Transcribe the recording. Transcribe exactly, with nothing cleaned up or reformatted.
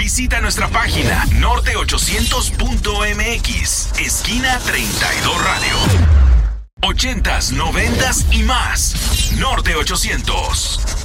Visita nuestra página norte ochocientos punto m x, esquina treinta y dos Radio. Ochentas, noventas y más. Norte ochocientos.